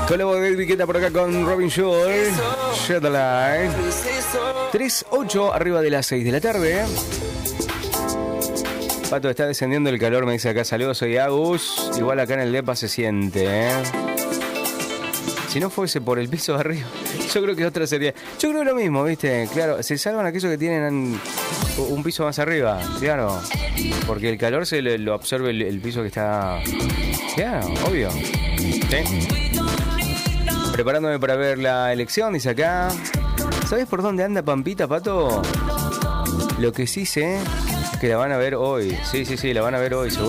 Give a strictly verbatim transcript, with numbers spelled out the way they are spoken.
Con la voz de etiqueta por acá con Robin Shore. Shadowlight. tres ocho arriba de las seis de la tarde. Pato, está descendiendo el calor, me dice acá. Saludos, soy Agus. Igual acá en el depa se siente, ¿eh? Si no fuese por el piso de arriba, yo creo que otra sería. Yo creo lo mismo, ¿viste? Claro, se salvan aquellos que tienen un piso más arriba, claro. Porque el calor se lo, lo absorbe el, el piso que está. Claro, obvio. ¿Sí? Preparándome para ver la elección, dice acá. ¿Sabes por dónde anda Pampita, Pato? Lo que sí sé es que la van a ver hoy. Sí, sí, sí, la van a ver hoy, seguro.